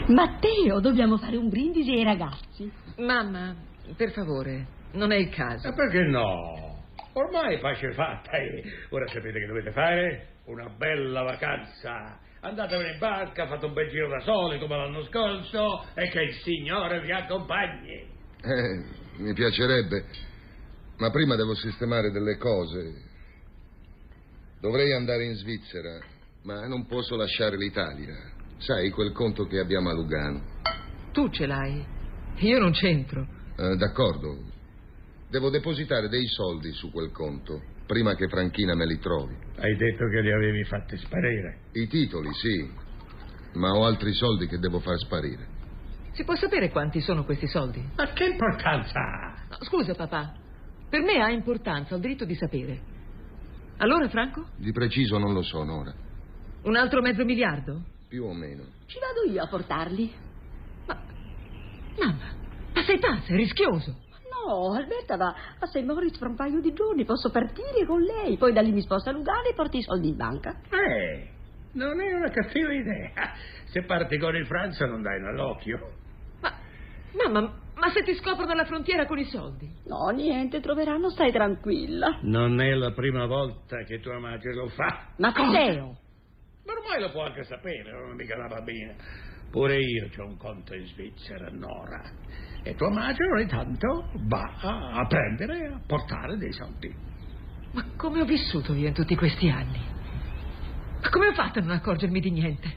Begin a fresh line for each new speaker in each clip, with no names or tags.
Matteo, dobbiamo fare un brindisi ai ragazzi.
Mamma, per favore, non è il caso.
Ma perché no? Ormai pace fatta. Ora sapete che dovete fare? Una bella vacanza. Andatevene in barca, fate un bel giro da soli come l'anno scorso e che il Signore vi accompagni.
Mi piacerebbe, ma prima devo sistemare delle cose. Dovrei andare in Svizzera, ma non posso lasciare l'Italia. Sai, quel conto che abbiamo a Lugano.
Tu ce l'hai, io non c'entro.
D'accordo. Devo depositare dei soldi su quel conto, prima che Franchina me li trovi.
Hai detto che li avevi fatti sparire.
I titoli, sì, ma ho altri soldi che devo far sparire.
Si può sapere quanti sono questi soldi?
Ma che importanza ha?
No, scusa, papà. Per me ha importanza, ho diritto di sapere. Allora, Franco?
Di preciso non lo so, Nora.
Un altro $500 milioni?
Più o meno.
Ci vado io a portarli.
Mamma, ma sei pazza, è rischioso.
No, Alberta va a St. Moritz fra un paio di giorni. Posso partire con lei. Poi da lì mi sposto a Lugano e porto i soldi in banca.
Non è una cattiva idea. Se parti con il Francia non dai nell'occhio.
Mamma, ma se ti scoprono alla frontiera con i soldi?
No, niente, troveranno, stai tranquilla.
Non è la prima volta che tua madre lo fa.
Matteo!
Ma ormai lo può anche sapere, non è mica una bambina. Pure io c'ho un conto in Svizzera, Nora. E tua madre ogni tanto va a prendere e a portare dei soldi.
Ma come ho vissuto io in tutti questi anni? Ma come ho fatto a non accorgermi di niente?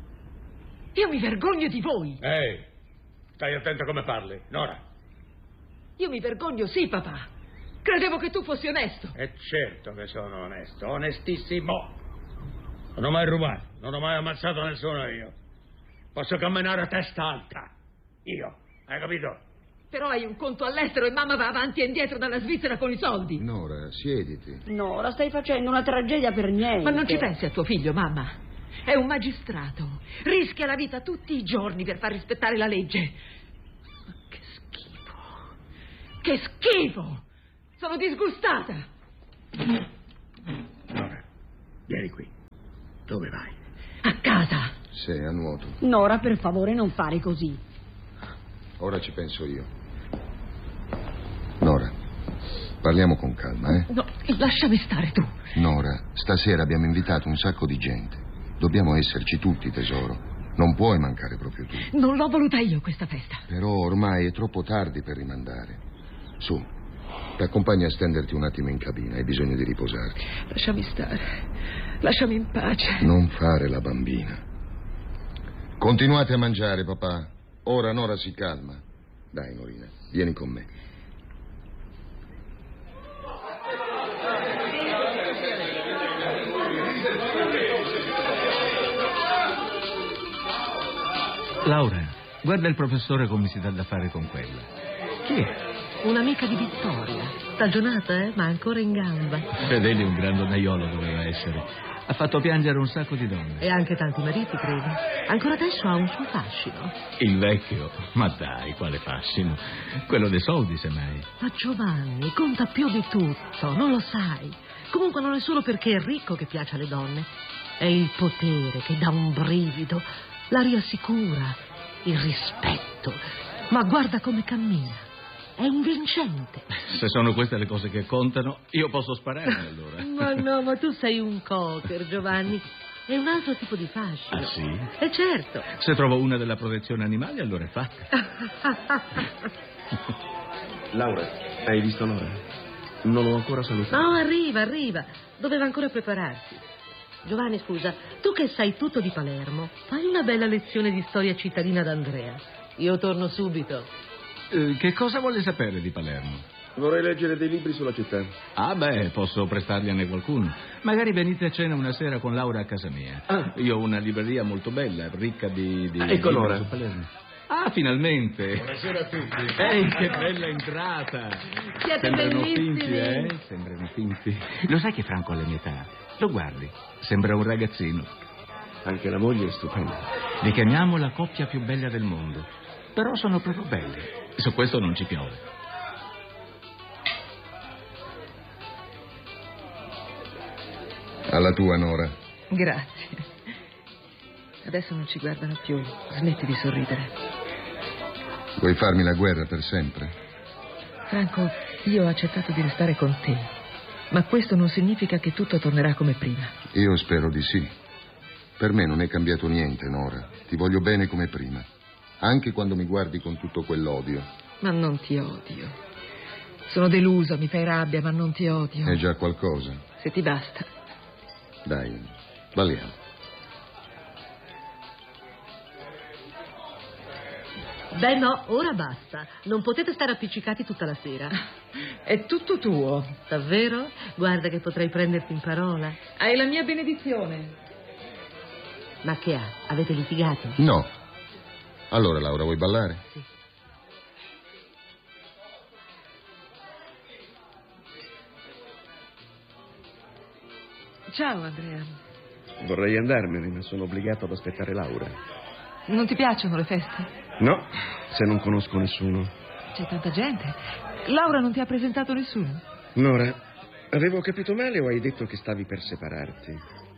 Io mi vergogno di voi.
Ehi, stai attento come parli, Nora.
Io mi vergogno, sì, papà. Credevo che tu fossi onesto.
E certo che sono onesto, onestissimo. Non ho mai rubato, non ho mai ammazzato nessuno io. Posso camminare a testa alta. Io, hai capito?
Però hai un conto all'estero e mamma va avanti e indietro dalla Svizzera con i soldi.
Nora, siediti.
No, la stai facendo una tragedia per niente.
Ma non ci pensi a tuo figlio, mamma? È un magistrato. Rischia la vita tutti i giorni per far rispettare la legge. Ma che schifo. Che schifo! Sono disgustata.
Nora, vieni qui. Dove vai?
A casa.
Sei a nuoto.
Nora, per favore, non fare così.
Ora ci penso io. Nora, parliamo con calma, eh?
No, lasciami stare tu.
Nora, stasera abbiamo invitato un sacco di gente. Dobbiamo esserci tutti, tesoro. Non puoi mancare proprio tu.
Non l'ho voluta io questa festa.
Però ormai è troppo tardi per rimandare. Su, ti accompagno a stenderti un attimo in cabina. Hai bisogno di riposarti.
Lasciami stare. Lasciami in pace.
Non fare la bambina. Continuate a mangiare, papà. Ora Nora si calma. Dai, Norina, vieni con me.
Laura, guarda il professore come si dà da fare con quella. Chi è?
Un'amica di Vittoria. Stagionata, ma ancora in gamba.
Fedeli un gran donnaiolo doveva essere. Ha fatto piangere un sacco di donne.
E anche tanti mariti, credo. Ancora adesso ha un suo fascino.
Il vecchio? Ma dai, quale fascino. Quello dei soldi, semmai.
Ma Giovanni conta più di tutto, non lo sai. Comunque non è solo perché è ricco che piace alle donne. È il potere che dà un brivido, l'aria sicura, il rispetto. Ma guarda come cammina. È un vincente.
Se sono queste le cose che contano, io posso sparare allora.
Ma no, ma tu sei un cocker, Giovanni. È un altro tipo di fascino.
Ah, sì?
E certo.
Se trovo una della protezione animali, allora è fatta.
Laura, hai visto Nora? Non l'ho ancora salutata.
No, arriva. Doveva ancora prepararsi. Giovanni, scusa, tu che sai tutto di Palermo, fai una bella lezione di storia cittadina ad Andrea. Io torno subito.
Che cosa vuole sapere di Palermo?
Vorrei leggere dei libri sulla città.
Ah, beh, posso prestargliene qualcuno. Magari venite a cena una sera con Laura a casa mia.
Ah.
Io ho una libreria molto bella, ricca di
ecco
libri
Nora.
su Palermo. Ah, finalmente.
Buonasera a tutti.
Ehi, che bella entrata.
Siete
Sembrano
bellissimi.
finti, Sembrano finti. Lo sai che Franco ha la mia età? Lo guardi, sembra un ragazzino.
Anche la moglie è stupenda.
Li chiamiamo la coppia più bella del mondo. Però sono proprio belli. Su questo non ci piove.
Alla tua, Nora.
Grazie. Adesso non ci guardano più. Smetti di sorridere.
Vuoi farmi la guerra per sempre?
Franco, io ho accettato di restare con te, ma questo non significa che tutto tornerà come prima.
Io spero di sì. Per me non è cambiato niente, Nora. Ti voglio bene come prima. Anche quando mi guardi con tutto quell'odio.
Ma non ti odio. Sono delusa, mi fai rabbia, ma non ti odio.
È già qualcosa.
Se ti basta.
Dai, balliamo.
Beh no, ora basta. Non potete stare appiccicati tutta la sera.
È tutto tuo.
Davvero? Guarda che potrei prenderti in parola.
Hai la mia benedizione.
Ma che ha? Avete litigato?
No. Allora, Laura, vuoi ballare?
Sì.
Ciao, Andrea.
Vorrei andarmene, ma sono obbligato ad aspettare Laura.
Non ti piacciono le feste?
No, se non conosco nessuno.
C'è tanta gente. Laura non ti ha presentato nessuno?
Nora, avevo capito male o hai detto che stavi per separarti?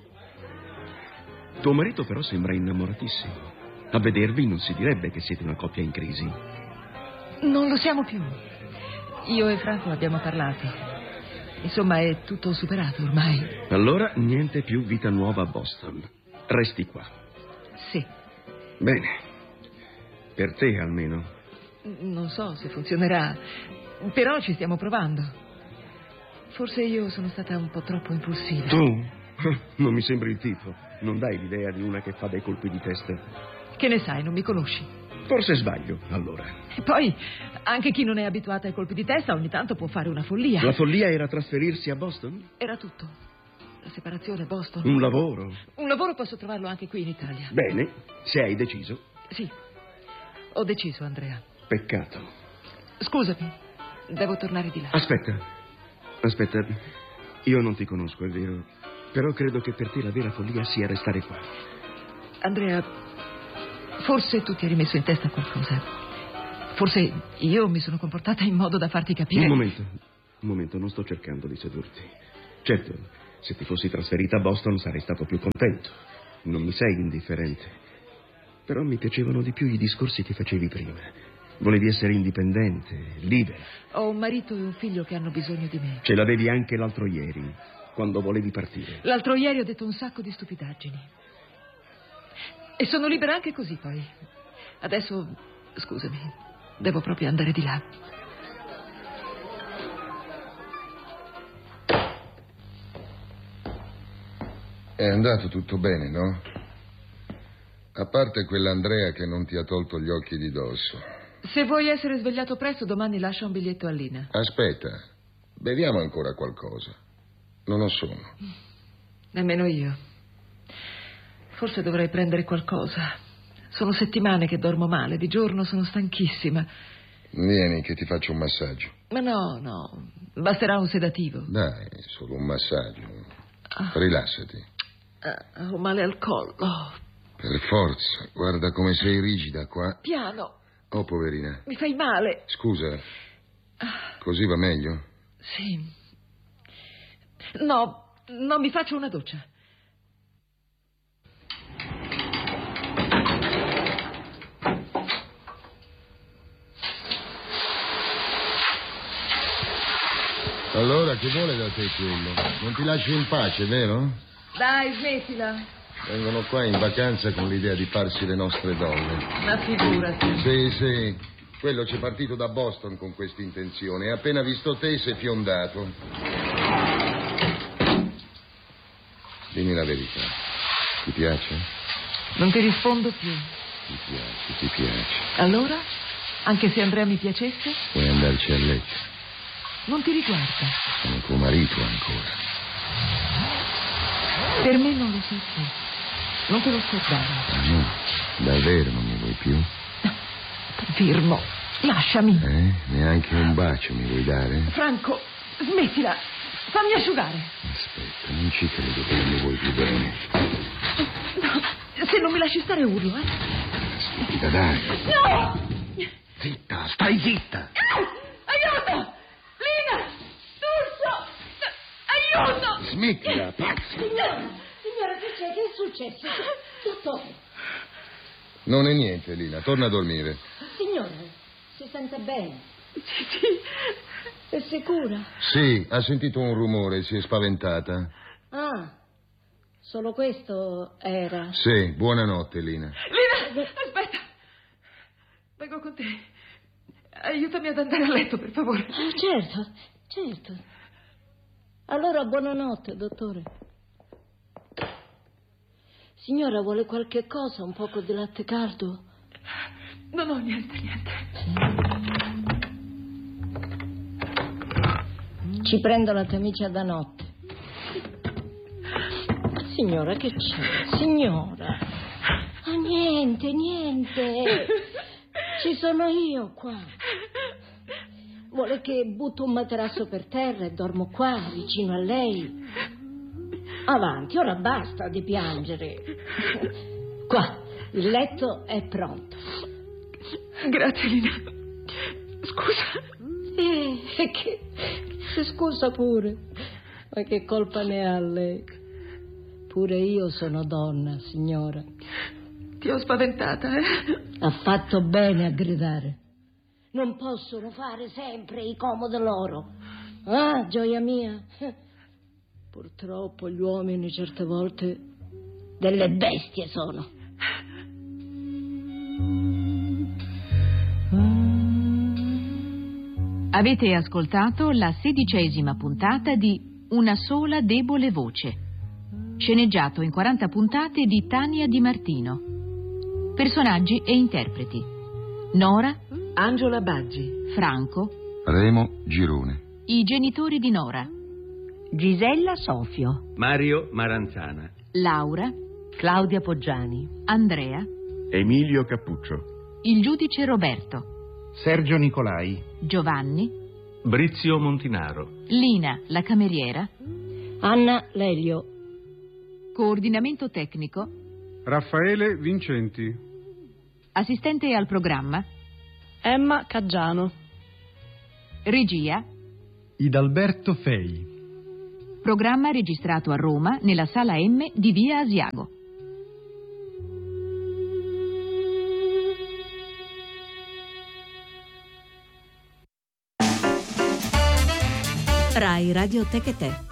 Tuo marito però sembra innamoratissimo. A vedervi non si direbbe che siete una coppia in crisi.
Non lo siamo più. Io e Franco abbiamo parlato. Insomma, è tutto superato ormai.
Allora, niente più vita nuova a Boston. Resti qua.
Sì.
Bene. Per te, almeno.
Non so se funzionerà, però ci stiamo provando. Forse io sono stata un po' troppo impulsiva.
Tu? Non mi sembri il tipo. Non dai l'idea di una che fa dei colpi di testa.
Che ne sai, non mi conosci.
Forse sbaglio, allora.
E poi, anche chi non è abituato ai colpi di testa ogni tanto può fare una follia.
La follia era trasferirsi a Boston?
Era tutto. La separazione, Boston.
Un lavoro?
Un lavoro posso trovarlo anche qui in Italia.
Bene, se hai deciso.
Sì, ho deciso, Andrea.
Peccato.
Scusami, devo tornare di là.
Aspetta, io non ti conosco, è vero, però credo che per te la vera follia sia restare qua.
Andrea, forse tu ti hai rimesso in testa qualcosa. Forse io mi sono comportata in modo da farti capire.
Un momento, non sto cercando di sedurti. Certo, se ti fossi trasferita a Boston sarei stato più contento. Non mi sei indifferente. Però mi piacevano di più i discorsi che facevi prima. Volevi essere indipendente, libera.
Ho un marito e un figlio che hanno bisogno di me.
Ce l'avevi anche l'altro ieri, quando volevi partire.
L'altro ieri ho detto un sacco di stupidaggini. E sono libera anche così, poi. Adesso, scusami, devo proprio andare di là.
È andato tutto bene, no? A parte quell'Andrea che non ti ha tolto gli occhi di dosso.
Se vuoi essere svegliato presto, domani lascia un biglietto a Lina.
Aspetta, beviamo ancora qualcosa. Non ho sonno.
Nemmeno io. Forse dovrei prendere qualcosa. Sono settimane che dormo male, di giorno sono stanchissima.
Vieni che ti faccio un massaggio.
Ma no, basterà un sedativo.
Dai, solo un massaggio. Rilassati.
Ho male al collo.
Per forza, guarda come sei rigida qua.
Piano.
Oh, poverina.
Mi fai male.
Scusa, così va meglio?
Sì. No, mi faccio una doccia.
Allora, che vuole da te quello? Non ti lascio in pace, vero?
Dai, smettila.
Vengono qua in vacanza con l'idea di farsi le nostre donne.
Ma figurati.
Sì. Quello c'è partito da Boston con questa intenzione. E appena visto te si è fiondato. Dimmi la verità. Ti piace?
Non ti rispondo più.
Ti piace.
Allora? Anche se Andrea mi piacesse?
Vuoi andarci a letto?
Non ti riguarda.
Sono tuo marito ancora.
Per me non lo sei più. Non te lo scordare.
Ah, no? Davvero non mi vuoi più?
Firmo, lasciami.
Neanche un bacio mi vuoi dare?
Franco, smettila. Fammi asciugare.
Aspetta, non ci credo che non mi vuoi più bene.
No, se non mi lasci stare urlo,
Stupida, dai.
No!
Zitta, stai zitta.
Aiuto! Lina! D'Urso! Aiuto!
Smettila, pazzo.
Signora, che c'è? Che è successo? Tutto.
Non è niente, Lina, torna a dormire.
Signore, si sente bene?
Sì.
È sicura?
Sì, ha sentito un rumore, si è spaventata.
Ah, solo questo era.
Sì, buonanotte, Lina.
Lina, aspetta. Vengo con te. Aiutami ad andare a letto, per favore.
Certo. Allora, buonanotte, dottore. Signora, vuole qualche cosa? Un poco di latte caldo?
No, niente.
Ci prendo la camicia da notte. Signora, che c'è? Signora. Ah, niente. Ci sono io qua. Vuole che butto un materasso per terra e dormo qua, vicino a lei? Avanti, ora basta di piangere. Qua, il letto è pronto.
Grazie, Lina. Scusa.
Che si scusa pure. Ma che colpa ne ha lei? Pure io sono donna, signora.
Ti ho spaventata, eh?
Ha fatto bene a gridare. Non possono fare sempre i comodi loro. Ah, gioia mia. Purtroppo gli uomini certe volte delle bestie sono.
Avete ascoltato la 16ª puntata di Una sola debole voce, sceneggiato in 40 puntate di Tania Di Martino. Personaggi e interpreti: Nora,
Angela Baggi,
Franco,
Remo Girone.
i genitori di Nora,
Gisella Sofio,
Mario Maranzana.
Laura,
Claudia Poggiani,
Andrea,
Emilio Cappuccio.
il giudice Roberto,
Sergio Nicolai.
Giovanni,
Brizio Montinaro.
Lina, la cameriera,
Anna Lelio,
coordinamento tecnico,
Raffaele Vincenti,
assistente al programma,
Emma Caggiano,
regia,
Idalberto Fei.
programma registrato a Roma nella sala M di via Asiago.
Rai Radio Tech e Te.